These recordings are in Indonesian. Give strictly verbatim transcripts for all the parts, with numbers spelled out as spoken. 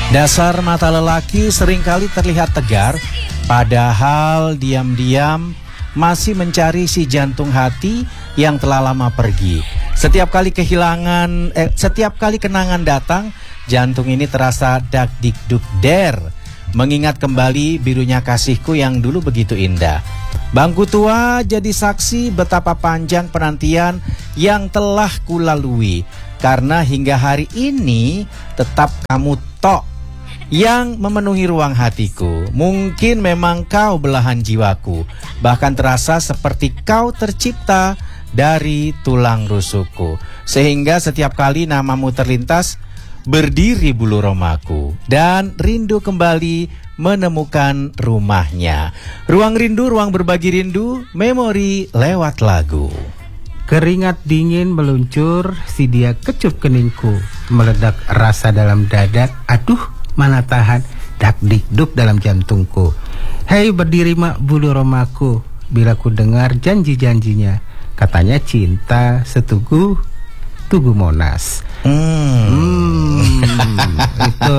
Dasar mata lelaki seringkali terlihat tegar, padahal diam-diam masih mencari si jantung hati yang telah lama pergi. Setiap kali kehilangan, eh, setiap kali kenangan datang, jantung ini terasa dak dik duk der, mengingat kembali birunya kasihku yang dulu begitu indah. Bangku tua jadi saksi betapa panjang penantian yang telah kulalui, karena hingga hari ini tetap kamu tok yang memenuhi ruang hatiku. Mungkin memang kau belahan jiwaku, bahkan terasa seperti kau tercipta dari tulang rusukku. Sehingga setiap kali namamu terlintas, berdiri bulu romaku dan rindu kembali menemukan rumahnya. Ruang rindu, ruang berbagi rindu, memori lewat lagu. Keringat dingin meluncur, si dia kecup keningku, meledak rasa dalam dada, aduh mana tahan, dak dikduk dalam jantungku. Hei berdiri mak bulu romaku, bila ku dengar janji-janjinya, katanya cinta setugu Tugu Monas. Hmm. hmm Itu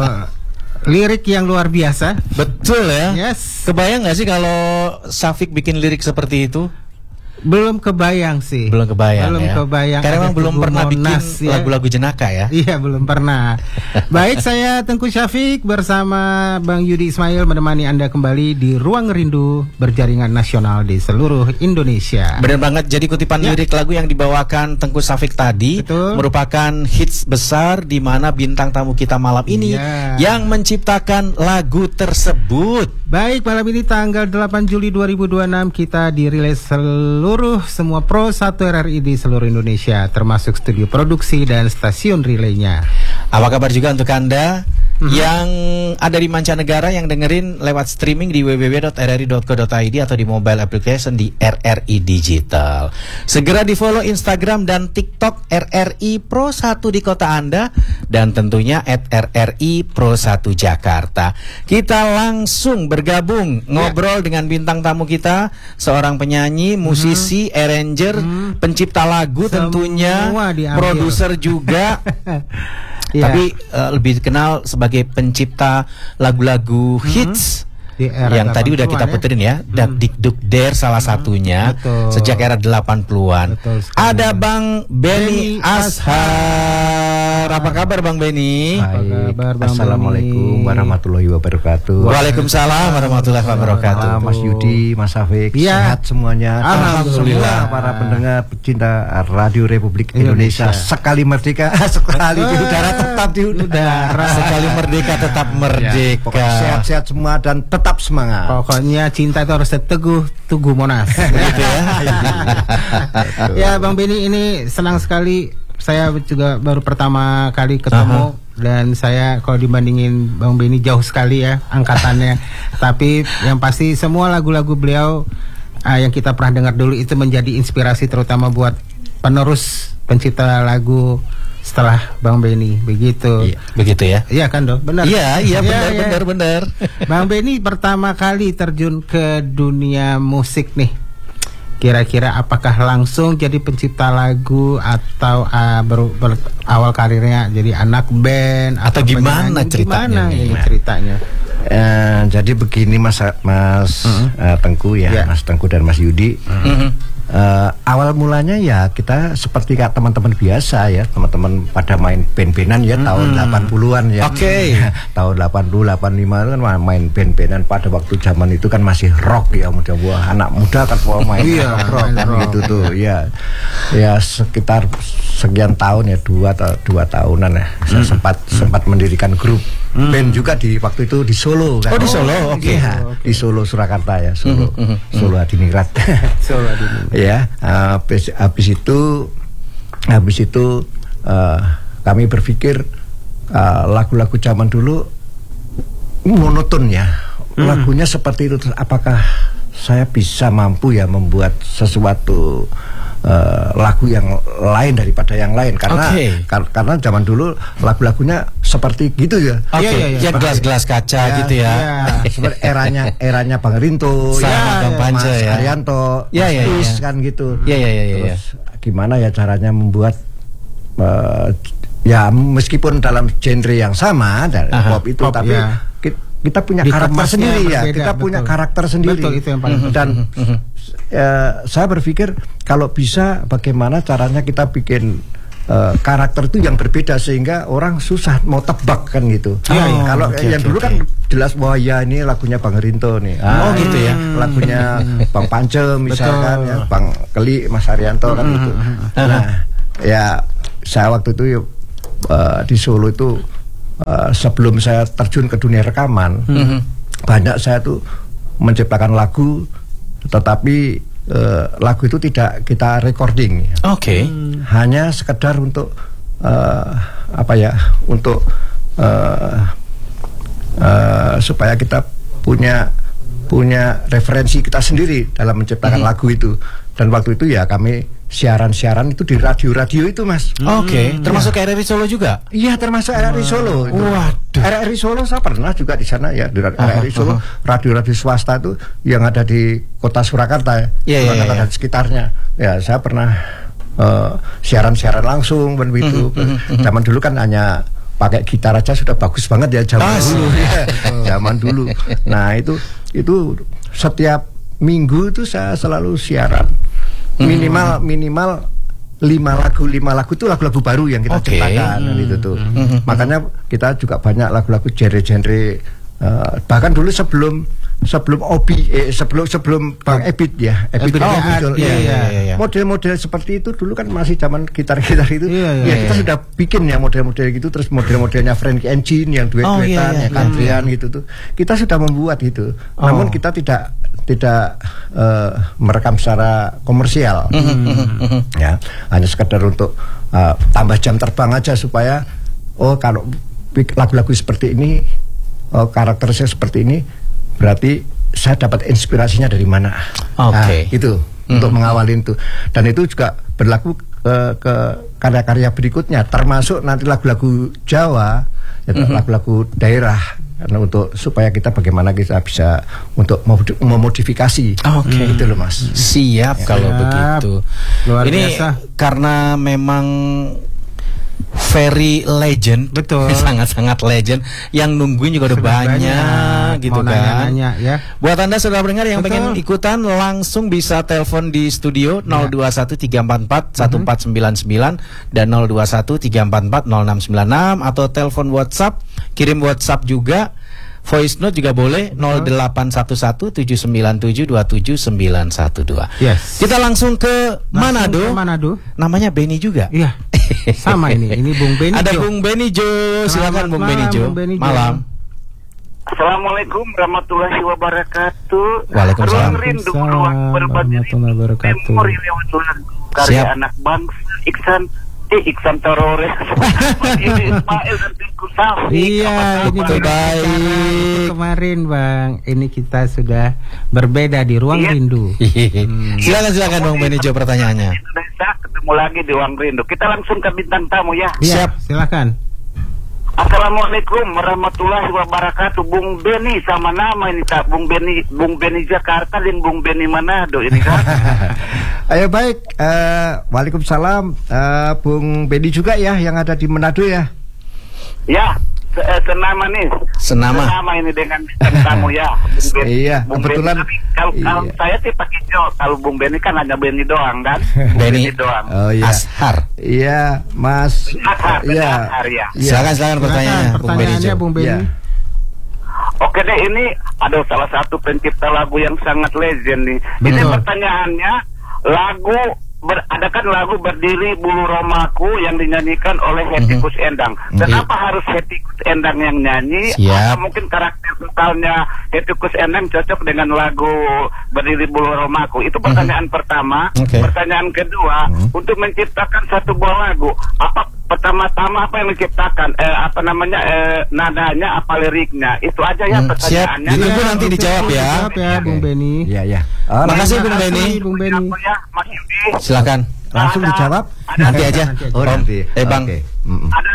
lirik yang luar biasa. Betul ya. Yes. Kebayang gak sih kalau Syafiq bikin lirik seperti itu? Belum kebayang sih. Belum kebayang Belum ya. kebayang. Karena memang belum pernah Monas, bikin ya. Lagu-lagu jenaka ya. Iya belum pernah. Baik, saya Tengku Syafiq bersama Bang Yudi Ismail menemani Anda kembali di Ruang Rindu berjaringan nasional di seluruh Indonesia. Benar banget. Jadi kutipan ya. lirik lagu yang dibawakan Tengku Syafiq tadi Betul. merupakan hits besar di mana bintang tamu kita malam ini ya. yang menciptakan lagu tersebut. Baik, malam ini tanggal delapan Juli dua ribu dua puluh enam kita dirilis seluruh Seluruh semua Pro satu R R I di seluruh Indonesia, termasuk studio produksi dan stasiun relaynya. Apa kabar juga untuk Anda mm-hmm. yang ada di mancanegara yang dengerin lewat streaming di w w w dot r r i dot co dot i d atau di mobile application di R R I Digital. Segera di follow Instagram dan TikTok R R I Pro satu di kota Anda dan tentunya at R R I Pro satu Jakarta. Kita langsung bergabung ngobrol yeah. dengan bintang tamu kita, seorang penyanyi, musisi, mm-hmm. arranger, mm-hmm. pencipta lagu, semua tentunya produser juga. Yeah. Tapi uh, lebih dikenal sebagai pencipta lagu-lagu hmm. hits yang tadi udah kita puterin ya, hmm. Dak Dik Duk Der salah hmm. satunya Betul. sejak era delapan puluhan. Ada Bang Benny Ashar. Apa kabar Bang Benny? Baik. Kabar, Bang Assalamualaikum Benny. warahmatullahi wabarakatuh. Waalaikumsalam warahmatullahi wabarakatuh. Mas Yudi, Mas Syafiq, ya. sehat semuanya. Alhamdulillah. Para pendengar pecinta Radio Republik Indonesia, Indonesia. sekali merdeka, sekali di udara tetap di udara. Sekali merdeka tetap merdeka. Ya, sehat-sehat semua dan tetap semangat. Pokoknya cinta itu harus teguh Tugu Monas. Gitu ya. Ya Bang Benny, ini senang sekali. Saya juga baru pertama kali ketemu. Uh-huh. Dan saya kalau dibandingin Bang Benny jauh sekali ya angkatannya. Tapi yang pasti semua lagu-lagu beliau uh, yang kita pernah dengar dulu itu menjadi inspirasi terutama buat penerus pencipta lagu setelah Bang Benny, begitu. Iya, begitu ya? Iya kan dong, benar. Iya, iya benar, ya, benar, ya. benar. Bang Benny pertama kali terjun ke dunia musik nih. Kira-kira apakah langsung jadi pencipta lagu atau uh, ber, ber, awal karirnya jadi anak band atau, atau gimana penyanyi, ceritanya? Gimana ini ceritanya? Uh, jadi begini Mas Mas uh-huh. uh, Tengku ya, yeah. Mas Tengku dan Mas Yudi. Uh-huh. Uh, awal mulanya ya kita seperti kayak teman-teman biasa ya, teman-teman pada main band-bandan ya, hmm. tahun delapan puluhan ya. Oke. Okay. Tahun delapan puluh, delapan puluh lima kan main band-bandan pada waktu zaman itu kan masih rock ya, mudah wah anak muda kan mau main rock kan gitu tuh. Ya. Ya sekitar sekian tahun ya, dua atau dua tahunan ya. Saya hmm. sempat hmm. sempat mendirikan grup hmm. band juga di waktu itu di Solo kan. Oh, di Solo. Oke. Okay. Ya, okay. Di Solo Surakarta ya, Solo. Hmm. Solo Adiningrat. Solo Adiningrat. Ya, uh, habis, habis itu habis itu uh, kami berpikir uh, lagu-lagu zaman dulu monoton ya, hmm. lagunya seperti itu. Terus apakah saya bisa mampu ya membuat sesuatu uh, lagu yang lain daripada yang lain? Karena okay. kar- karena zaman dulu lagu-lagunya seperti gitu ya. Oke, okay. ya, ya, ya, gelas-gelas kaca ya, gitu ya. ya. Seperti eranya eranya Bang Rinto, ya, ya, Mas ya. Arianto, ya, ya, Mas ya. kan gitu. Ya, ya, ya, ya, Terus ya. gimana ya caranya membuat uh, ya meskipun dalam genre yang sama dari Aha, pop itu, pop, tapi ya. kita, kita punya Di karakter kemasnya sendiri ya. berbeda, Kita punya betul. karakter sendiri. Betul, itu yang paling penting. Dan eh, saya berpikir kalau bisa bagaimana caranya kita bikin uh, karakter itu yang berbeda sehingga orang susah mau tebak kan gitu. Oh, Ya, kalau okay, yang okay, dulu okay. kan jelas bahwa ya ini lagunya Bang Rinto nih. Oh, gitu ya. Lagunya Bang Pance misalkan Betul. ya, Bang Keli, Mas Haryanto kan gitu. Nah, ya saya waktu itu uh, di Solo itu uh, sebelum saya terjun ke dunia rekaman, Mhm. banyak saya tuh menciptakan lagu, tetapi uh, lagu itu tidak kita recording. Oke. Hanya sekedar untuk uh, apa ya, untuk uh, uh, supaya kita punya punya referensi kita sendiri dalam menciptakan Mhm. lagu itu. Dan waktu itu ya kami siaran-siaran itu di radio-radio itu, Mas. Oke, termasuk R R I Solo juga. Iya, termasuk R R I Solo. Itu. Waduh. R R I Solo saya pernah juga di sana ya, di R R I Solo, radio-radio swasta itu yang ada di kota Surakarta ya, Iya, iya, Surakarta iya. dan sekitarnya. Ya, saya pernah uh, siaran-siaran langsung ben itu. Zaman dulu kan hanya pakai gitar aja sudah bagus banget ya zaman Ah, dulu. Ya, zaman dulu. Nah, itu itu setiap minggu itu saya selalu siaran. Minimal minimal lima lagu lima lagu itu lagu-lagu baru yang kita Oke. ciptakan dan itu tuh. Makanya kita juga banyak lagu-lagu genre-genre uh, bahkan dulu sebelum sebelum Obi eh, sebelum sebelum Bang Ebit ya Ebit Ebit, oh, oh, muncul, iya, iya, iya, iya, iya. model-model seperti itu dulu kan masih zaman gitar-gitar itu. Iya, iya, ya kita iya. sudah bikin ya model-model gitu, terus model-modelnya Frankie Engine yang duet-duetan Oh, iya, iya, ya country-an gitu tuh. Kita sudah membuat itu. Namun kita tidak tidak uh, merekam secara komersial. Ya, hanya sekedar untuk uh, tambah jam terbang aja supaya oh kalau pik- lagu-lagu seperti ini, oh, karakter saya seperti ini, berarti saya dapat inspirasinya dari mana. Oke. Nah, itu untuk mengawali itu. Dan itu juga berlaku ke, ke karya-karya berikutnya, termasuk nanti lagu-lagu Jawa, ya, lagu-lagu daerah. Karena untuk supaya kita bagaimana kita bisa untuk memodi- memodifikasi. Oke. Gitu loh, Mas. Siap kalau Siap. begitu. Luar Ini biasa. karena memang very legend, Betul. sangat-sangat legend. Yang nungguin juga udah Sudah banyak, banyak, gitu mau kan. nanya-nanya, ya. Buat Anda saudara pendengar yang Betul. pengen ikutan, langsung bisa telepon di studio nol dua satu tiga empat empat satu empat sembilan sembilan dan nol dua satu tiga empat empat nol enam sembilan enam, atau telepon WhatsApp, kirim WhatsApp juga. Voice note juga boleh nol delapan satu satu tujuh sembilan tujuh dua tujuh sembilan satu dua. Yes. Kita langsung ke Langsung Manado. ke Manado. Namanya Benny juga. Iya. Sama ini. Ini Bung Benny Ada Jo. Bung Benny Jo. Silakan Selamat Bung malam, Benny Jo. Bung Benny Jo. Malam. Assalamualamualaikum warahmatullahi wabarakatuh. Waalaikumsalam. Ruang rindu Waalaikumsalam ruang berbagi warahmatullahi wabarakatuh. memori lewat lagu karya Siap. anak bangsa Iksan eh Iksan Torores ini Ismail dan Tengku Safi. Iya, ini Betul, beda baik. cara itu kemarin Bang. Ini kita sudah berbeda di ruang Iya. rindu. Silakan silakan Bung Benny Jo pertanyaannya. Indonesia ketemu lagi di ruang rindu. Kita langsung ke bintang tamu ya. Iya, Siap. silakan. Assalamualaikum warahmatullahi wabarakatuh. Bung Benny sama nama ini tak Bung Benny Bung Benny Jakarta dan Bung Benny Manado ini kan. Ayo baik, eh, waalaikumsalam, eh, Bung Benny juga ya yang ada di Manado ya. Ya, se- eh, senama nih. Senama. Senama ini dengan bintang tamu ya. Bung Benny. Iya, Bung kebetulan. Benny, tapi kalau, kalau Iya. saya sih pakai Jo. Kalau Bung Benny kan hanya Benny doang kan. Benny. doang. Oh iya, Ashar. iya Mas, Ashar, iya, Ashar, ya. iya. Silakan silakan pertanyaannya Silakan, Bung Benny Jo. pertanyaannya Bung Benny. Iya. Oke deh, ini ada salah satu pencipta lagu yang sangat legend nih. Ini Betul. pertanyaannya, lagu ber, ada kan lagu Berdiri Bulu Romaku yang dinyanyikan oleh Hetikus Endang. Kenapa harus Hetikus Endang yang nyanyi? Siap. Atau mungkin karakter vokalnya Hetikus Endang cocok dengan lagu Berdiri Bulu Romaku? Itu pertanyaan pertama. Oke. Pertanyaan kedua, untuk menciptakan satu buah lagu, apa pertama-tama apa yang menciptakan? Eh, apa namanya? Eh, nadanya, apa liriknya? Itu aja ya Hmm, siap. pertanyaannya. Ditunggu nanti dijawab ya. Dijawab ya, Bung Benny. Iya, iya. Oh, Makasih nanti- Bung Benny. Bung Benny. Apa ya, Mas Yudi? Silakan. Langsung Ada- dijawab. ada- Nanti aja. Oh, Om. nanti. Eh Bang. Oke. Mm-mm. Ada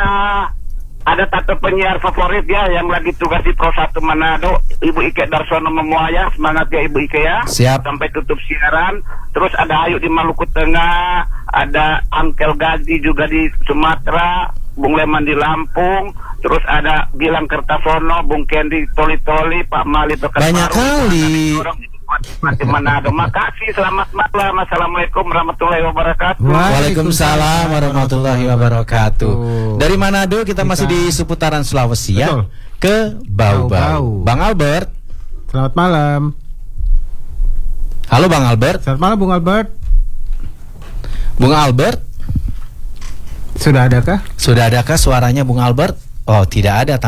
ada satu penyiar favorit ya yang lagi tugas di Pro satu Manado, Ibu Ike Darsono Memuaya. Semangat ya Ibu Ike ya. Siap. Sampai tutup siaran. Terus ada Ayu di Maluku Tengah, ada Angkel Gazi juga di Sumatera, Bung Leman di Lampung, terus ada Gilang Kertasono, Bung Kendi Toli-Toli, Pak Mali Pekanbaru. Banyak kali. Di Manado. Makasih, selamat malam. Assalamualaikum warahmatullahi wabarakatuh. Waalaikumsalam warahmatullahi wabarakatuh. Dari Manado kita, kita masih di seputaran Sulawesi. Betul. Ya. Ke Bau-Bau. Bang Albert. Selamat malam. Halo Bang Albert. Selamat malam Bung Albert. Bung Albert. Sudah adakah? Sudah adakah suaranya Bung Albert? Oh, tidak ada.